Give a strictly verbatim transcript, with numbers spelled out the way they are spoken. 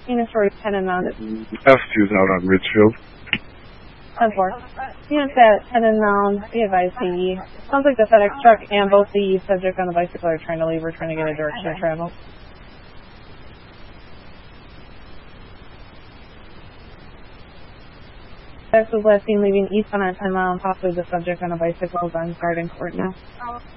Unit for ten and nine. F two is out on Ridgefield. ten four. Unit at ten and nine, be advised the, sounds like the FedEx truck and both the subject on the bicycle are trying to leave. We're trying to get a direction of travel. FedEx was last seen leaving eastbound at ten mile and possibly the subject on a bicycle is on guard in court now.